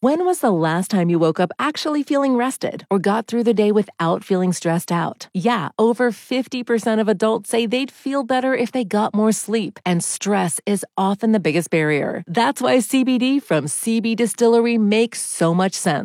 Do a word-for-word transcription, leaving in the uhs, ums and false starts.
When was the last time you woke up actually feeling rested or got through the day without feeling stressed out? Yeah, over fifty percent of adults say they'd feel better if they got more sleep, and stress is often the biggest barrier. That's why C B D from C B Distillery makes so much sense.